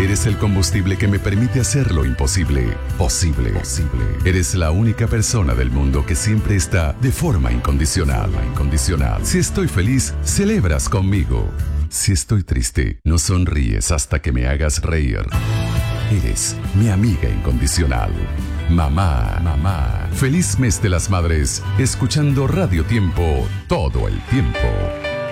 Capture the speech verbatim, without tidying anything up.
Eres el combustible que me permite hacer lo imposible posible. Posible. Eres la única persona del mundo que siempre está de forma incondicional. Incondicional. Si estoy feliz, celebras conmigo. Si estoy triste, no sonríes hasta que me hagas reír. Eres mi amiga incondicional. Mamá, mamá. Feliz mes de las madres, escuchando Radio Tiempo todo el tiempo.